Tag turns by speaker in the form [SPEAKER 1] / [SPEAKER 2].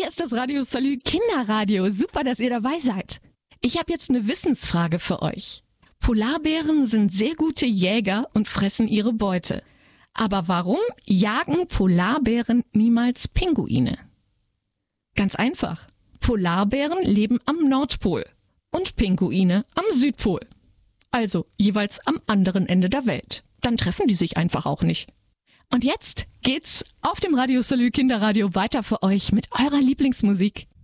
[SPEAKER 1] Hier ist das Radio Salü Kinderradio. Super, dass ihr dabei seid. Ich habe jetzt eine Wissensfrage für euch. Polarbären sind sehr gute Jäger und fressen ihre Beute. Aber warum jagen Polarbären niemals Pinguine? Ganz einfach. Polarbären leben am Nordpol und Pinguine am Südpol. Also jeweils am anderen Ende der Welt. Dann treffen die sich einfach auch nicht. Und jetzt geht's auf dem Radio Salü Kinderradio weiter für euch mit eurer Lieblingsmusik.